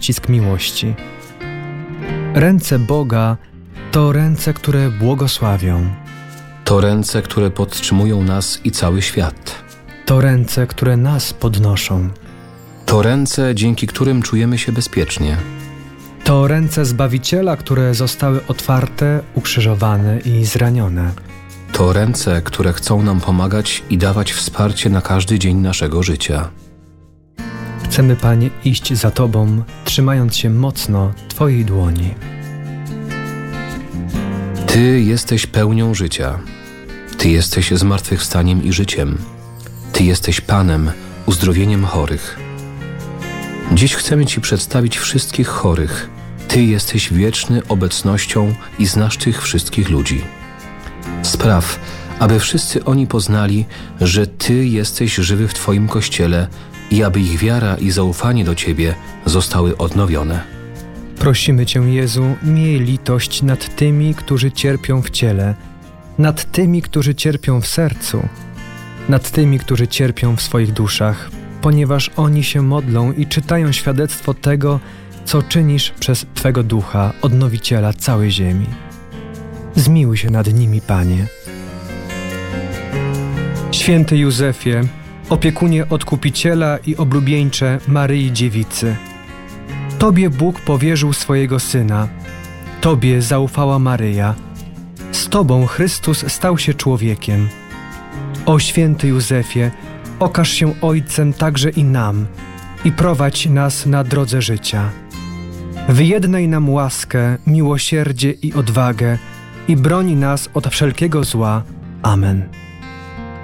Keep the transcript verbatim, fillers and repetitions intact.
uścisk miłości. Ręce Boga to ręce, które błogosławią. To ręce, które podtrzymują nas i cały świat. To ręce, które nas podnoszą. To ręce, dzięki którym czujemy się bezpiecznie. To ręce Zbawiciela, które zostały otwarte, ukrzyżowane i zranione. To ręce, które chcą nam pomagać i dawać wsparcie na każdy dzień naszego życia. Chcemy, Panie, iść za Tobą, trzymając się mocno Twojej dłoni. Ty jesteś pełnią życia. Ty jesteś zmartwychwstaniem i życiem. Ty jesteś Panem, uzdrowieniem chorych. Dziś chcemy Ci przedstawić wszystkich chorych. Ty jesteś wieczny obecnością i znasz tych wszystkich ludzi. Spraw, aby wszyscy oni poznali, że Ty jesteś żywy w Twoim Kościele i aby ich wiara i zaufanie do Ciebie zostały odnowione. Prosimy Cię, Jezu, miej litość nad tymi, którzy cierpią w ciele, nad tymi, którzy cierpią w sercu, nad tymi, którzy cierpią w swoich duszach, ponieważ oni się modlą i czytają świadectwo tego, co czynisz przez Twego Ducha, Odnowiciela całej ziemi. Zmiłuj się nad nimi, Panie. Święty Józefie, opiekunie Odkupiciela i oblubieńcze Maryi Dziewicy, Tobie Bóg powierzył swojego Syna, Tobie zaufała Maryja, z Tobą Chrystus stał się człowiekiem. O święty Józefie, okaż się Ojcem także i nam i prowadź nas na drodze życia. Wyjednaj nam łaskę, miłosierdzie i odwagę i broń nas od wszelkiego zła. Amen.